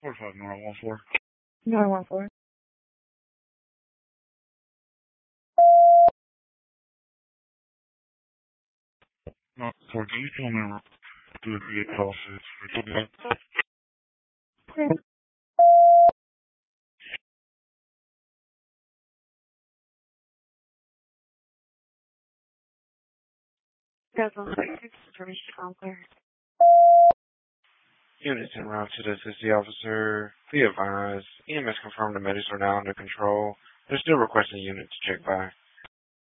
45 914. 914. No, sorry, can you tell me the VA policy for today? Okay. That's on the information counselor. Units en route to the assist the officer. Be advised, EMS confirmed the medics are now under control. They're still requesting units to check by.